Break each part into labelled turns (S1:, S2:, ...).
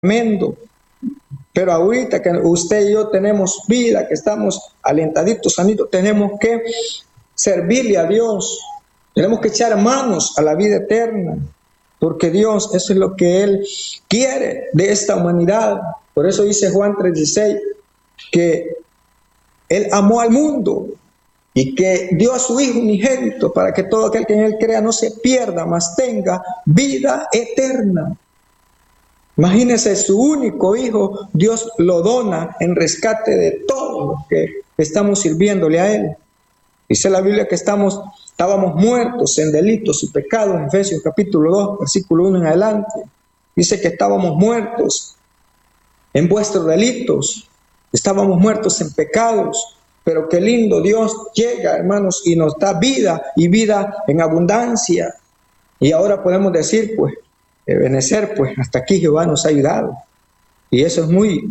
S1: tremendo. Pero ahorita que usted y yo tenemos vida, que estamos alentaditos, sanitos, tenemos que servirle a Dios. Tenemos que echar manos a la vida eterna. Porque Dios, eso es lo que Él quiere de esta humanidad. Por eso dice Juan 3:16, que Él amó al mundo y que dio a su Hijo unigénito para que todo aquel que en Él crea no se pierda, mas tenga vida eterna. Imagínense, su único Hijo, Dios lo dona en rescate de todos los que estamos sirviéndole a Él. Dice la Biblia que estábamos muertos en delitos y pecados, en Efesios capítulo 2, versículo 1 en adelante. Dice que estábamos muertos en vuestros delitos, estábamos muertos en pecados, pero qué lindo Dios llega, hermanos, y nos da vida y vida en abundancia. Y ahora podemos decir, pues, Ebenezer, pues hasta aquí Jehová nos ha ayudado. Y eso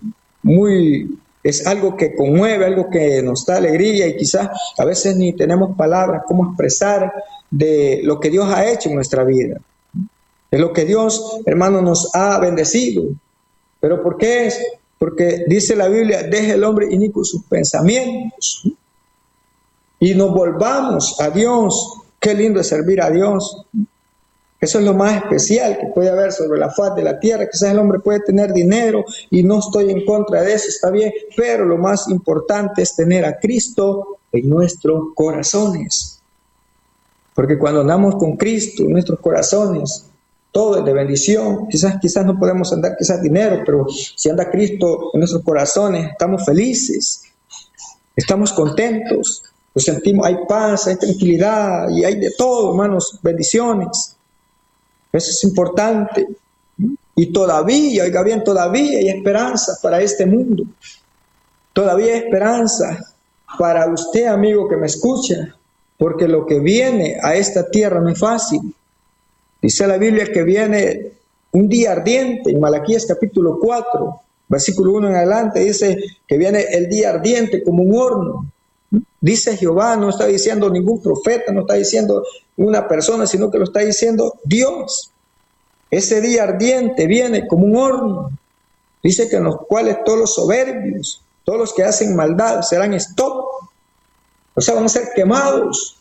S1: es es algo que conmueve, algo que nos da alegría, y quizás a veces ni tenemos palabras cómo expresar de lo que Dios ha hecho en nuestra vida, de lo que Dios, hermano, nos ha bendecido. ¿Pero por qué es? Porque dice la Biblia, deje el hombre inicuo sus pensamientos y nos volvamos a Dios. Qué lindo es servir a Dios. Eso es lo más especial que puede haber sobre la faz de la tierra. Quizás el hombre puede tener dinero y no estoy en contra de eso, está bien, pero lo más importante es tener a Cristo en nuestros corazones. Porque cuando andamos con Cristo en nuestros corazones, todo es de bendición. Quizás no podemos andar dinero, pero si anda Cristo en nuestros corazones, estamos felices, estamos contentos, lo sentimos, hay paz, hay tranquilidad y hay de todo, hermanos, bendiciones. Eso es importante. Y todavía, oiga bien, todavía hay esperanza para este mundo. Todavía hay esperanza para usted, amigo que me escucha, porque lo que viene a esta tierra no es fácil. Dice la Biblia que viene un día ardiente, en Malaquías capítulo 4, versículo 1 en adelante, dice que viene el día ardiente como un horno. Dice Jehová, no está diciendo ningún profeta, no está diciendo una persona, sino que lo está diciendo Dios. Ese día ardiente viene como un horno. Dice que en los cuales todos los soberbios, todos los que hacen maldad serán stop. O sea, van a ser quemados.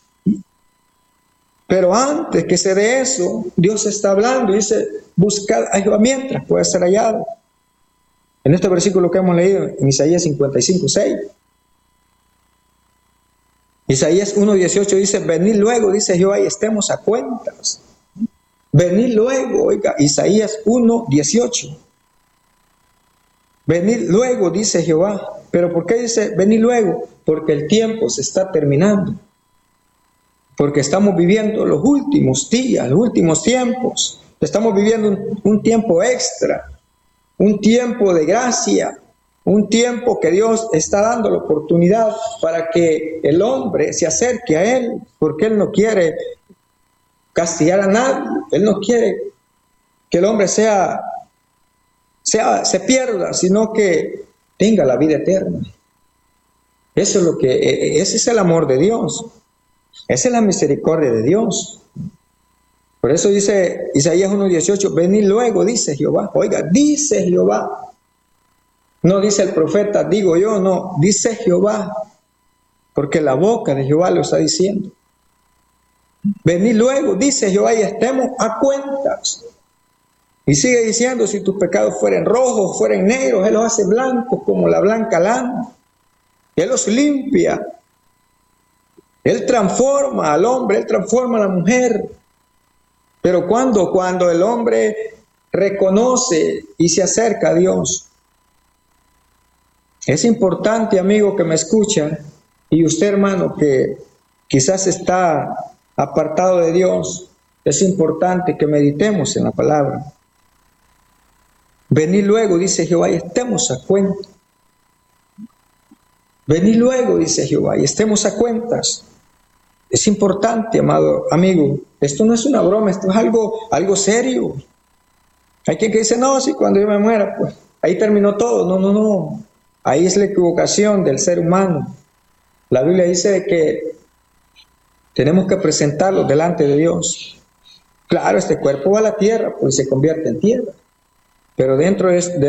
S1: Pero antes que se dé eso, Dios está hablando y dice, buscad a Jehová mientras pueda ser hallado. En este versículo que hemos leído, en Isaías 55:6. Isaías 1:18 dice, venid luego, dice Jehová, y estemos a cuentas. Venid luego, oiga, Isaías 1:18. Venid luego, dice Jehová. ¿Pero por qué dice venid luego? Porque el tiempo se está terminando. Porque estamos viviendo los últimos días, los últimos tiempos. Estamos viviendo un tiempo extra, un tiempo de gracia, un tiempo que Dios está dando la oportunidad para que el hombre se acerque a Él, porque Él no quiere castigar a nadie. Él no quiere que el hombre se pierda, sino que tenga la vida eterna. Ese es el amor de Dios. Esa es la misericordia de Dios. Por eso dice Isaías 1:18, venid luego, dice Jehová. Oiga, dice Jehová. No dice el profeta, digo yo, no, dice Jehová. Porque la boca de Jehová lo está diciendo. Venid luego, dice Jehová, y estemos a cuentas. Y sigue diciendo, si tus pecados fueren rojos, fueren negros, Él los hace blancos como la blanca lana. Él los limpia. Él transforma al hombre, Él transforma a la mujer. Pero cuando el hombre reconoce y se acerca a Dios. Es importante, amigo que me escucha, y usted, hermano, que quizás está apartado de Dios, es importante que meditemos en la palabra. Venid luego, dice Jehová, y estemos a cuenta. Venid luego, dice Jehová, y estemos a cuentas. Es importante, amado amigo. Esto no es una broma, esto es algo serio. Hay quien que dice, no, si cuando yo me muera, pues ahí terminó todo. No. Ahí es la equivocación del ser humano. La Biblia dice que tenemos que presentarlo delante de Dios. Claro, este cuerpo va a la tierra, pues se convierte en tierra. pero dentro de